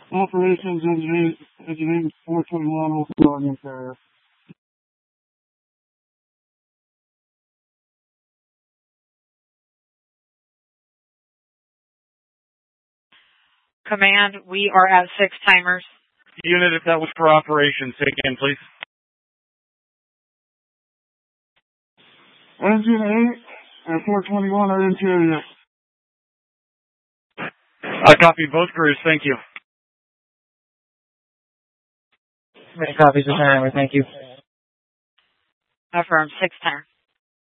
Operations Engineering 421 Wolf Guardian Carrier. Command, we are at 6 timers. Unit, if that was for operations, say again, please. Engine 8 and 421 are interior. I copy both crews, thank you. Many copies of timer, thank you. Affirm, 6 timer.